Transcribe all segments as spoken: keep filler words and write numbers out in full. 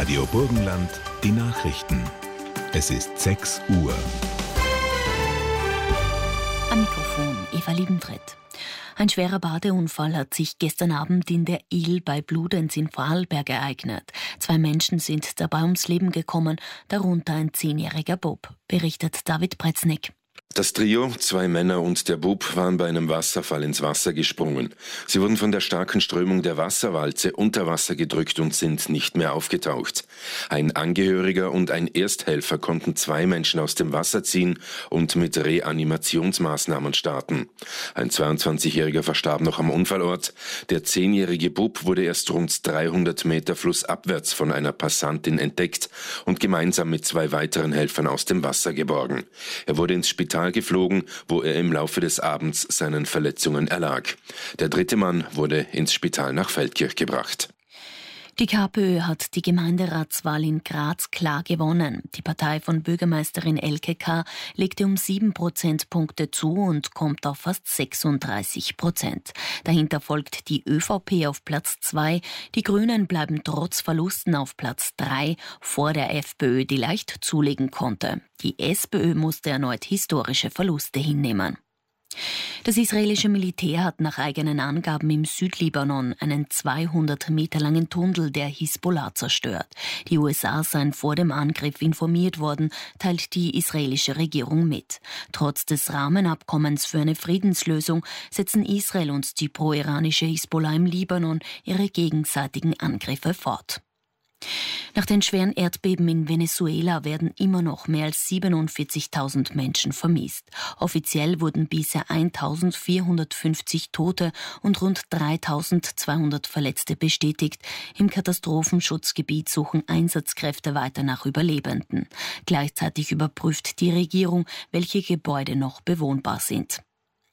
Radio Burgenland, die Nachrichten. Es ist sechs Uhr. Am Mikrofon Eva Liebenfried. Ein schwerer Badeunfall hat sich gestern Abend in der Eel bei Bludenz in Vorarlberg ereignet. Zwei Menschen sind dabei ums Leben gekommen, darunter ein zehnjähriger Bub, berichtet David Pretznick. Das Trio, zwei Männer und der Bub, waren bei einem Wasserfall ins Wasser gesprungen. Sie wurden von der starken Strömung der Wasserwalze unter Wasser gedrückt und sind nicht mehr aufgetaucht. Ein Angehöriger und ein Ersthelfer konnten zwei Menschen aus dem Wasser ziehen und mit Reanimationsmaßnahmen starten. Ein zweiundzwanzigjähriger verstarb noch am Unfallort. Der zehnjährige Bub wurde erst rund dreihundert Meter flussabwärts von einer Passantin entdeckt und gemeinsam mit zwei weiteren Helfern aus dem Wasser geborgen. Er wurde ins Spital geflogen, wo er im Laufe des Abends seinen Verletzungen erlag. Der dritte Mann wurde ins Spital nach Feldkirch gebracht. Die KPÖ hat die Gemeinderatswahl in Graz klar gewonnen. Die Partei von Bürgermeisterin Elke K. legte um sieben Prozentpunkte zu und kommt auf fast sechsunddreißig Prozent. Dahinter folgt die ÖVP auf Platz zwei. Die Grünen bleiben trotz Verlusten auf Platz drei, vor der FPÖ, die leicht zulegen konnte. Die SPÖ musste erneut historische Verluste hinnehmen. Das israelische Militär hat nach eigenen Angaben im Südlibanon einen zweihundert Meter langen Tunnel der Hisbollah zerstört. Die U S A seien vor dem Angriff informiert worden, teilt die israelische Regierung mit. Trotz des Rahmenabkommens für eine Friedenslösung setzen Israel und die pro-iranische Hisbollah im Libanon ihre gegenseitigen Angriffe fort. Nach den schweren Erdbeben in Venezuela werden immer noch mehr als siebenundvierzigtausend Menschen vermisst. Offiziell wurden bisher eintausendvierhundertfünfzig Tote und rund dreitausendzweihundert Verletzte bestätigt. Im Katastrophenschutzgebiet suchen Einsatzkräfte weiter nach Überlebenden. Gleichzeitig überprüft die Regierung, welche Gebäude noch bewohnbar sind.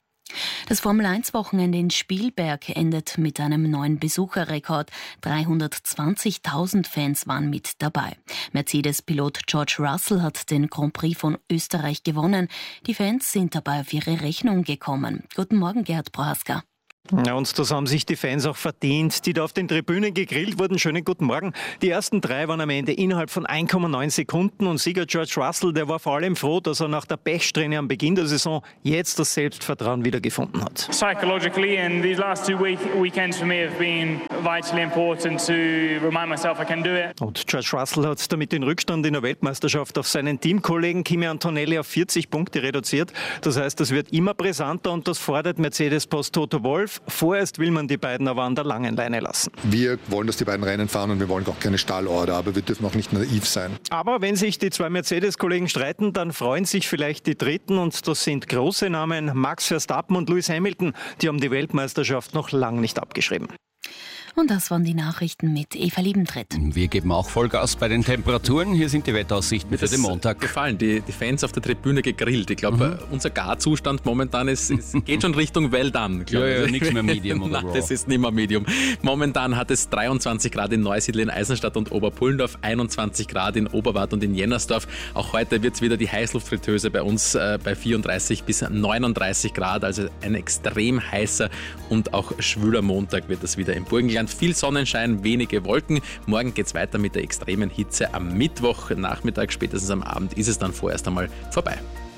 Das Formel eins Wochenende in Spielberg endet mit einem neuen Besucherrekord. dreihundertzwanzigtausend Fans waren mit dabei. Mercedes-Pilot George Russell hat den Grand Prix von Österreich gewonnen. Die Fans sind dabei auf ihre Rechnung gekommen. Guten Morgen, Gerhard Prohaska. Ja, und das haben sich die Fans auch verdient, die da auf den Tribünen gegrillt wurden. Schönen guten Morgen. Die ersten drei waren am Ende innerhalb von eins Komma neun Sekunden und Sieger George Russell, der war vor allem froh, dass er nach der Pechsträhne am Beginn der Saison jetzt das Selbstvertrauen wieder gefunden hat. Psychologically, and these last two week weekends for me have been vitally important to remind myself I can do it. Und George Russell hat damit den Rückstand in der Weltmeisterschaft auf seinen Teamkollegen Kimi Antonelli auf vierzig Punkte reduziert. Das heißt, das wird immer brisanter und das fordert Mercedes-Boss Toto Wolff. Vorerst will man die beiden aber an der langen Leine lassen. Wir wollen, dass die beiden Rennen fahren und wir wollen auch keine Stallorder, aber wir dürfen auch nicht naiv sein. Aber wenn sich die zwei Mercedes-Kollegen streiten, dann freuen sich vielleicht die Dritten und das sind große Namen, Max Verstappen und Lewis Hamilton. Die haben die Weltmeisterschaft noch lang nicht abgeschrieben. Und das waren die Nachrichten mit Eva Liebenfried. Wir geben auch Vollgas bei den Temperaturen. Hier sind die Wetteraussichten für den Montag. Gefallen, die, die Fans auf der Tribüne gegrillt. Ich glaube, mhm. unser Garzustand momentan ist, ist, geht schon Richtung well done. Ja, ja, nichts mehr Medium oder Nein, Raw. das ist nicht mehr Medium. Momentan hat es dreiundzwanzig Grad in Neusiedl, in Eisenstadt und Oberpullendorf, einundzwanzig Grad in Oberwart und in Jennersdorf. Auch heute wird es wieder die Heißluftfritteuse bei uns äh, bei vierunddreißig bis neununddreißig Grad. Also ein extrem heißer und auch schwüler Montag wird es wieder im Burgenland. Viel Sonnenschein, wenige Wolken. Morgen geht es weiter mit der extremen Hitze. Am Mittwoch, Nachmittag, spätestens am Abend ist es dann vorerst einmal vorbei.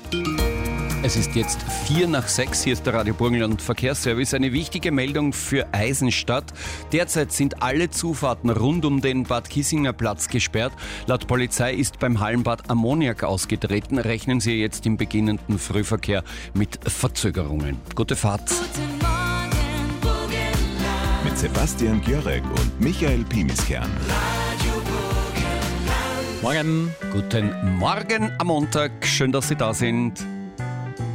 Es ist jetzt vier nach sechs. Hier ist der Radio Burgenland Verkehrsservice. Eine wichtige Meldung für Eisenstadt. Derzeit sind alle Zufahrten rund um den Bad Kissinger Platz gesperrt. Laut Polizei ist beim Hallenbad Ammoniak ausgetreten. Rechnen Sie jetzt im beginnenden Frühverkehr mit Verzögerungen. Gute Fahrt. Mit Sebastian Gjörek und Michael Pimiskern. Morgen. Guten Morgen am Montag. Schön, dass Sie da sind.